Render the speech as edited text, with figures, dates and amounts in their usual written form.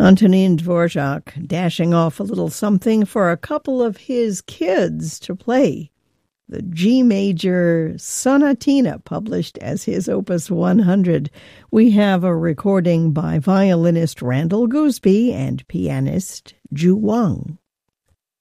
Antonin Dvorak dashing off a little something for a couple of his kids to play. The G major sonatina, published as his Opus 100. We have a recording by violinist Randall Gooseby and pianist Ju Wang.